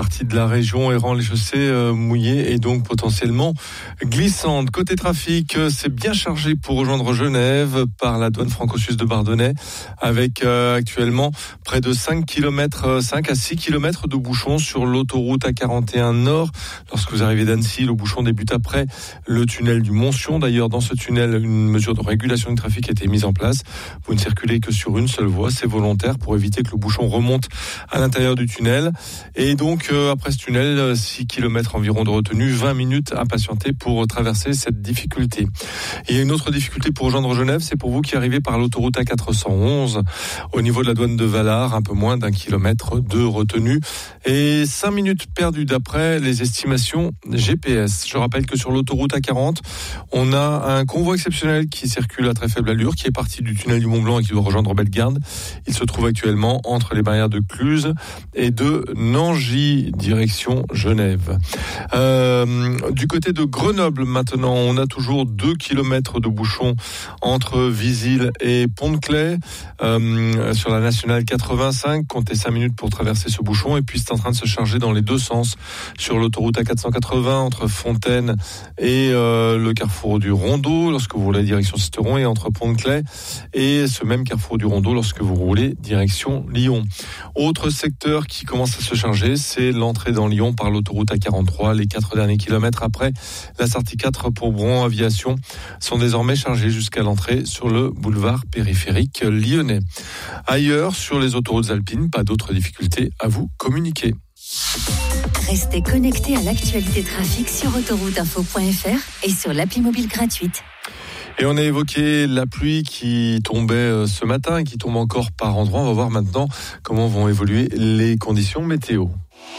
partie de la région et rend les chaussées mouillées et donc potentiellement glissantes. Côté trafic, c'est bien chargé pour rejoindre Genève par la douane franco-suisse de Bardonnay avec actuellement près de 5 à 6 km de bouchons sur l'autoroute A41 Nord. Lorsque vous arrivez d'Annecy, le bouchon débute après le tunnel du Montsion. D'ailleurs, dans ce tunnel, une mesure de régulation du trafic a été mise en place. Vous ne circulez que sur une seule voie, c'est volontaire pour éviter que le bouchon remonte à l'intérieur du tunnel. Et donc, après ce tunnel, 6 km environ de retenue, 20 minutes à patienter pour traverser cette difficulté. Et il y a une autre difficulté pour rejoindre Genève, c'est pour vous qui arrivez par l'autoroute A411 au niveau de la douane de Valard, un peu moins d'1 kilomètre de retenue et 5 minutes perdues d'après les estimations GPS. Je rappelle que sur l'autoroute A40, on a un convoi exceptionnel qui circule à très faible allure, qui est parti du tunnel du Mont-Blanc et qui doit rejoindre Bellegarde. Il se trouve actuellement entre les barrières de Cluse et de Nangy, direction Genève. Du côté de Grenoble maintenant, on a toujours 2 kilomètres de bouchons entre Visil et Pont-de-Claix. Sur la nationale 85, comptez 5 minutes pour traverser ce bouchon et puis c'est en train de se charger dans les deux sens sur l'autoroute A480 entre Fontaine et le carrefour du Rondeau lorsque vous roulez direction Sisteron et entre Pont-de-Claix et ce même carrefour du Rondeau lorsque vous roulez direction Lyon. Autre secteur qui commence à se charger, c'est l'entrée dans Lyon par l'autoroute A43. Les 4 derniers kilomètres après la sortie 4 pour Bron Aviation sont désormais chargés jusqu'à l'entrée sur le boulevard périphérique lyonnais. Ailleurs, sur les autoroutes alpines, pas d'autres difficultés à vous communiquer. Restez connectés à l'actualité trafic sur autorouteinfo.fr et sur l'appli mobile gratuite. Et on a évoqué la pluie qui tombait ce matin et qui tombe encore par endroits. On va voir maintenant comment vont évoluer les conditions météo.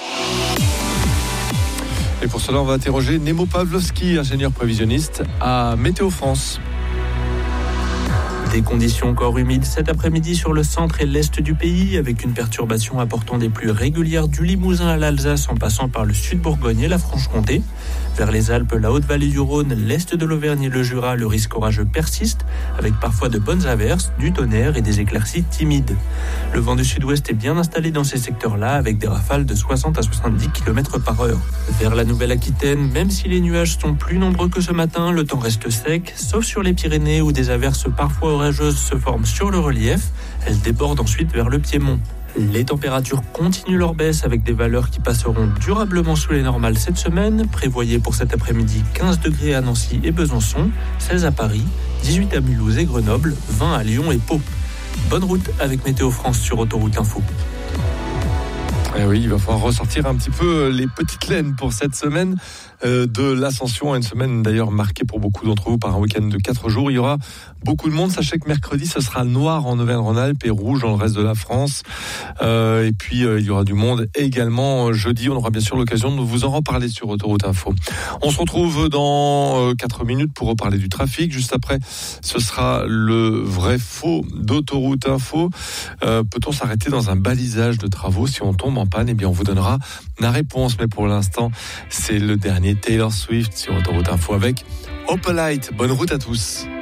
Et pour cela, on va interroger Nemo Pavlovski, ingénieur prévisionniste à Météo France. Des conditions encore humides cet après-midi sur le centre et l'est du pays, avec une perturbation apportant des pluies régulières du Limousin à l'Alsace en passant par le sud-Bourgogne et la Franche-Comté. Vers les Alpes, la Haute-Vallée du Rhône, l'est de l'Auvergne et le Jura, le risque orageux persiste, avec parfois de bonnes averses, du tonnerre et des éclaircies timides. Le vent du sud-ouest est bien installé dans ces secteurs-là, avec des rafales de 60 à 70 km/h. Vers la Nouvelle-Aquitaine, même si les nuages sont plus nombreux que ce matin, le temps reste sec, sauf sur les Pyrénées où des averses parfois orageuses se forment sur le relief. Elles débordent ensuite vers le Piémont. Les températures continuent leur baisse avec des valeurs qui passeront durablement sous les normales cette semaine. Prévoyez pour cet après-midi 15 degrés à Nancy et Besançon, 16 à Paris, 18 à Mulhouse et Grenoble, 20 à Lyon et Pau. Bonne route avec Météo France sur Autoroute Info. Et oui, il va falloir ressortir un petit peu les petites laines pour cette semaine de l'Ascension, une semaine d'ailleurs marquée pour beaucoup d'entre vous par un week-end de 4 jours. Il y aura beaucoup de monde. Sachez que mercredi, ce sera noir en Auvergne-Rhône-Alpes et rouge dans le reste de la France. Et puis, il y aura du monde également jeudi. On aura bien sûr l'occasion de vous en reparler sur Autoroute Info. On se retrouve dans 4 minutes pour reparler du trafic. Juste après, ce sera le vrai faux d'Autoroute Info. Peut-on s'arrêter dans un balisage de travaux si on tombe en panne? Eh bien, on vous donnera la réponse. Mais pour l'instant, c'est le dernier Taylor Swift sur Autoroute Info avec Opalite. Bonne route à tous.